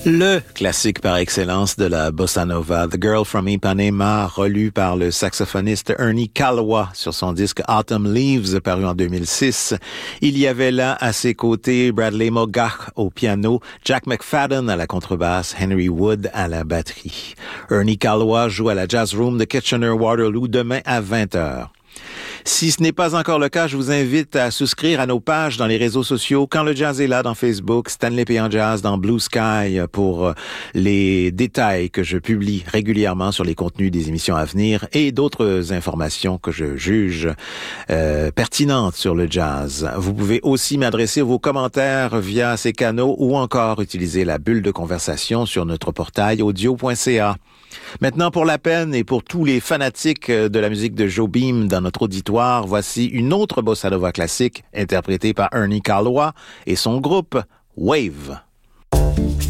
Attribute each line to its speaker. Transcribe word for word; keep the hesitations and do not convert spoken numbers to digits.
Speaker 1: Le classique par excellence de la bossa nova, The Girl from Ipanema, relu par le saxophoniste Ernie Kalowa sur son disque Autumn Leaves, paru en deux mille six. Il y avait là à ses côtés Bradley Mogach au piano, Jack McFadden à la contrebasse, Henry Wood à la batterie. Ernie Kalowa joue à la Jazz Room de Kitchener-Waterloo demain à vingt heures. Si ce n'est pas encore le cas, je vous invite à souscrire à nos pages dans les réseaux sociaux. Quand le jazz est là dans Facebook, Stanley Péan Jazz dans Blue Sky pour les détails que je publie régulièrement sur les contenus des émissions à venir et d'autres informations que je juge euh, pertinentes sur le jazz. Vous pouvez aussi m'adresser vos commentaires via ces canaux ou encore utiliser la bulle de conversation sur notre portail audio point c a. Maintenant, pour la peine et pour tous les fanatiques de la musique de Jobim dans notre auditoire, voici une autre bossa nova classique interprétée par Ernie Kalowa et son groupe Wave.